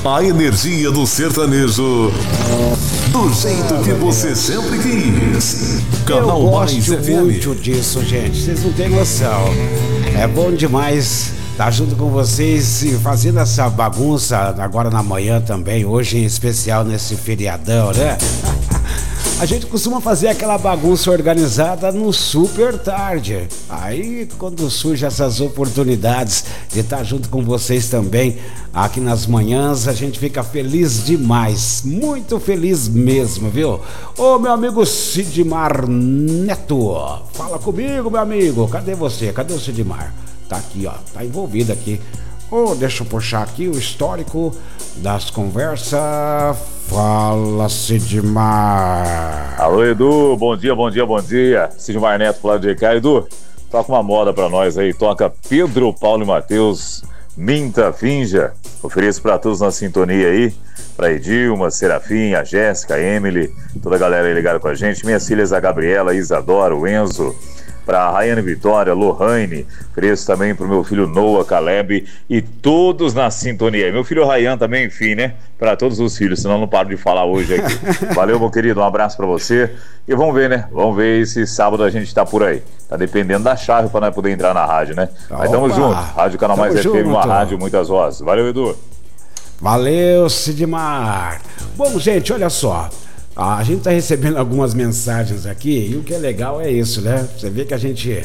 A energia do sertanejo, do jeito que você sempre quis. Canal Mais FM. Eu gosto muito disso, gente. Vocês não têm noção. É bom demais estar junto com vocês e fazendo essa bagunça agora na manhã também, hoje em especial nesse feriadão, né? A gente costuma fazer aquela bagunça organizada no super tarde. Aí, quando surgem essas oportunidades de estar junto com vocês também aqui nas manhãs, a gente fica feliz demais. Muito feliz mesmo, viu? Ô, meu amigo Sidmar Neto, fala comigo, meu amigo. Cadê você? Cadê o Sidmar? Tá aqui, ó. Tá envolvido aqui. Deixa eu puxar aqui o histórico das conversas. Fala, Sidmar. Alô, Edu, bom dia. Sidmar Neto, pro lado de cá. Edu, toca uma moda pra nós aí. Toca Pedro, Paulo e Matheus, Minta, Finja. Ofereço pra todos na sintonia aí. Pra Edilma, Serafim, a Jéssica, a Emily, toda a galera aí ligada com a gente. Minhas filhas, a Gabriela, a Isadora, o Enzo. Para a Rayane Vitória, Lohane, ofereço também para o meu filho Noah, Caleb e todos na sintonia. Meu filho Rayan também, enfim, né? Para todos os filhos, senão eu não paro de falar hoje aqui. Valeu, meu querido, um abraço para você. E vamos ver, né? Vamos ver se sábado a gente tá por aí. Tá dependendo da chave para nós poder entrar na rádio, né? Mas tamo junto. Rádio Canal Mais FM, uma rádio, muitas vozes. Valeu, Edu. Valeu, Sidmar. Bom, gente, olha só. A gente está recebendo algumas mensagens aqui e o que é legal é isso, né? Você vê que a gente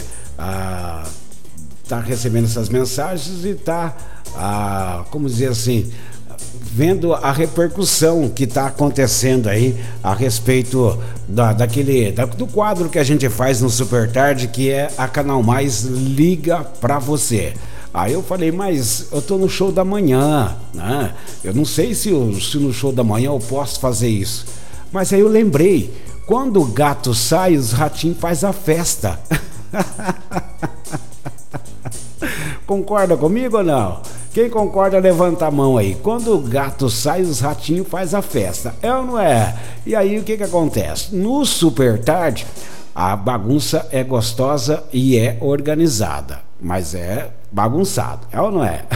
tá recebendo essas mensagens e tá, como dizer assim, vendo a repercussão que está acontecendo aí a respeito do quadro que a gente faz no Super Tarde, que é a Canal Mais Liga Pra Você. Aí eu falei, mas eu tô no show da manhã, né? Eu não sei se no show da manhã eu posso fazer isso. Mas aí eu lembrei, quando o gato sai, os ratinhos fazem a festa. Concorda comigo ou não? Quem concorda, levanta a mão aí. Quando o gato sai, os ratinhos fazem a festa. É ou não é? E aí o que acontece? No Super Tarde, a bagunça é gostosa e é organizada. Mas é bagunçado. É ou não é?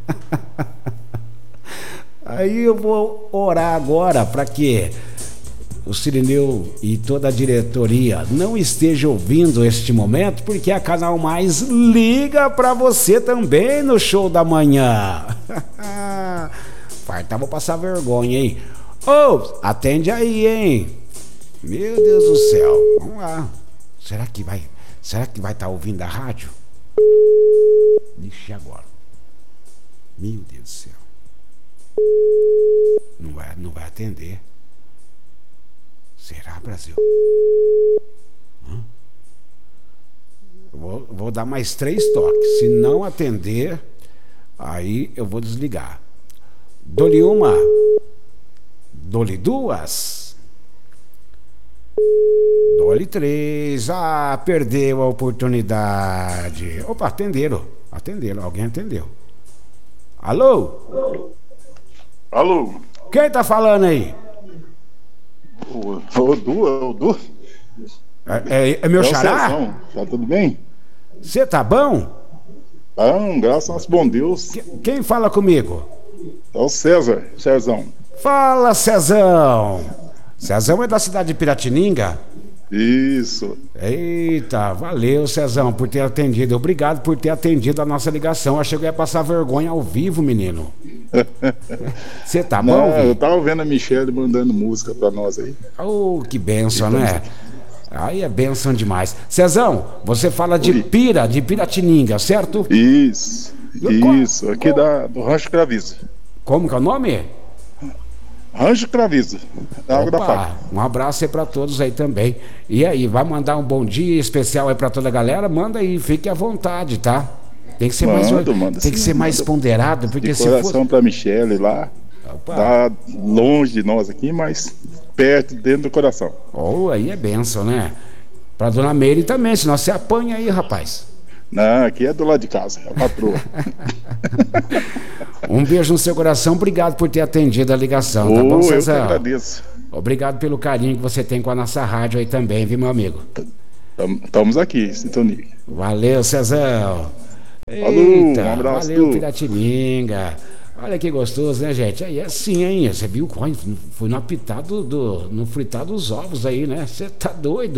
Aí eu vou orar agora para que o Cirineu e toda a diretoria não esteja ouvindo este momento, porque a Canal Mais liga pra você também no show da manhã. Farta, vou passar vergonha, hein? Atende aí, hein? Meu Deus do céu. Vamos lá. Será que vai estar ouvindo a rádio? Deixa agora. Meu Deus do céu. Não vai atender. Será, Brasil? Vou dar mais 3 toques. Se não atender, aí eu vou desligar. Dou-lhe uma. Dou-lhe 2. Dou-lhe 3. Perdeu a oportunidade. Opa, atenderam. Alguém atendeu. Alô? Alô? Quem tá falando aí? O Du. É meu xará? Tá tudo bem? Você tá bom? Graças ao bom Deus. Quem fala comigo? É o Cezão. Fala, Cezão. Cezão é da cidade de Piratininga? Isso. Eita, valeu, Cezão, por ter atendido. Obrigado por ter atendido a nossa ligação. Achei que eu ia passar vergonha ao vivo, menino. Você tá bom? Eu tava vendo a Michelle mandando música pra nós aí. Que bênção, né? Aí é bênção demais. Cezão, você fala de Piratininga, certo? Isso, aqui do Rancho Cravizo. Como que é o nome? Rancho Cravizo, da Água da Faca. Um abraço aí pra todos aí também. E aí, vai mandar um bom dia especial aí pra toda a galera? Manda aí, fique à vontade, tá? Tem que ser mais ponderado, porque de coração pra Michelle lá. Tá longe de nós aqui, mas perto, dentro do coração. Aí é bênção, né? Pra dona Meire também, senão você apanha aí, rapaz. Não, aqui é do lado de casa, é a patroa. Um beijo no seu coração, obrigado por ter atendido a ligação, tá bom, Cezão? Eu que agradeço. Obrigado pelo carinho que você tem com a nossa rádio aí também, viu, meu amigo? Estamos aqui, sintonia. Valeu, Cezão. Falou, um abraço. Valeu, Piratininga. Olha que gostoso, né, gente? Aí é assim, hein? Você viu? Foi no apitado no fritar dos ovos aí, né? Você tá doido?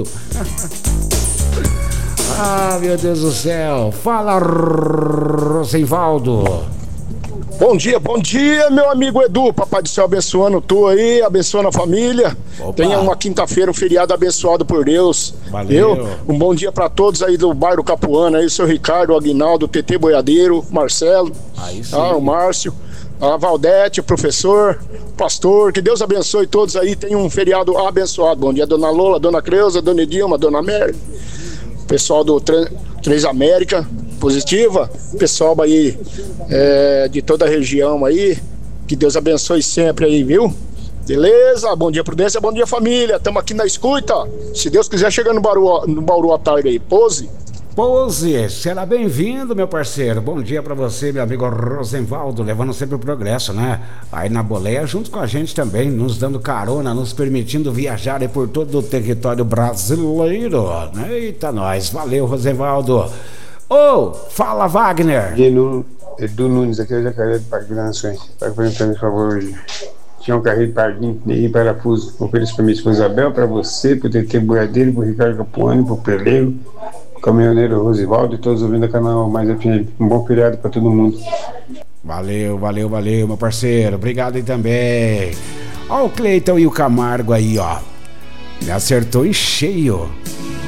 Ah, meu Deus do céu. Fala, Rosenvaldo. Bom dia, meu amigo Edu. Papai do céu abençoando tu aí, abençoando a família. Opa. Tenha uma quinta-feira, um feriado abençoado por Deus. Valeu. Um bom dia pra todos aí do bairro Capuana, aí, o seu Ricardo, o Aguinaldo, o TT Boiadeiro, o Marcelo, Aí sim. o Márcio, a Valdete, o professor, o pastor. Que Deus abençoe todos aí. Tenha um feriado abençoado. Bom dia, dona Lola, dona Creuza, dona Edilma, dona Mary. Pessoal do Transamérica Positiva, pessoal aí de toda a região aí, que Deus abençoe sempre aí, viu? Beleza? Bom dia, Prudência, bom dia, família. Estamos aqui na escuta. Se Deus quiser, chegar no Bauru à tarde aí. Pose, será bem-vindo, meu parceiro. Bom dia pra você, meu amigo Rosenvaldo, levando sempre o progresso, né? Aí na boleia, junto com a gente também, nos dando carona, nos permitindo viajar aí por todo o território brasileiro, né? Eita, nós. Valeu, Rosenvaldo. Fala, Wagner. Edu Nunes, aqui é o Jacaré do Parque das Nações. Para apresentar, por favor, hoje. Tinha um carrinho de parquinho, nem parafuso. Ofereço para minha esposa Isabel, para você, para o TT Boiadeiro, para o Ricardo Capuani, para o Pelego, para o caminhoneiro Rosivaldo e todos ouvindo a canal Mais FM. Um bom feriado para todo mundo. Valeu, meu parceiro. Obrigado aí também. Ó o Cleiton e o Camargo aí, ó. Me acertou em cheio.